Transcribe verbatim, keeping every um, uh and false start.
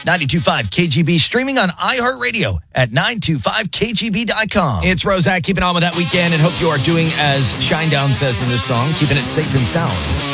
ninety-two point five K G B, streaming on iHeartRadio at nine two five K G B dot com. It's Rozak, keeping on with that weekend, and hope you are doing as Shinedown says in this song, keeping it safe and sound.